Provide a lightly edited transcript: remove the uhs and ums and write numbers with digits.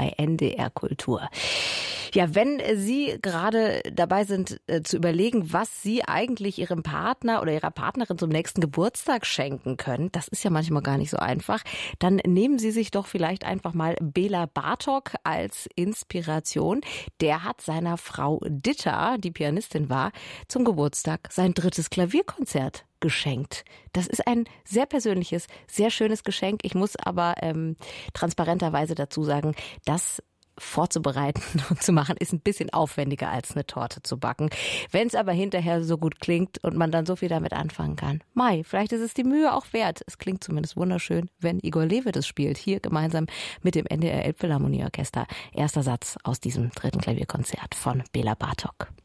bei NDR Kultur. Ja, wenn Sie gerade dabei sind zu überlegen, was Sie eigentlich Ihrem Partner oder Ihrer Partnerin zum nächsten Geburtstag schenken können, das ist ja manchmal gar nicht so einfach, dann nehmen Sie sich doch vielleicht einfach mal Bela Bartok als Inspiration. Der hat seiner Frau Ditta, die Pianistin war, zum Geburtstag sein 3. Klavierkonzert geschenkt. Das ist ein sehr persönliches, sehr schönes Geschenk. Ich muss aber transparenterweise dazu sagen, das vorzubereiten und zu machen, ist ein bisschen aufwendiger als eine Torte zu backen. Wenn es aber hinterher so gut klingt und man dann so viel damit anfangen kann. Vielleicht ist es die Mühe auch wert. Es klingt zumindest wunderschön, wenn Igor Levit es spielt, hier gemeinsam mit dem NDR Elbphilharmonieorchester. Erster Satz aus diesem 3. Klavierkonzert von Bela Bartok.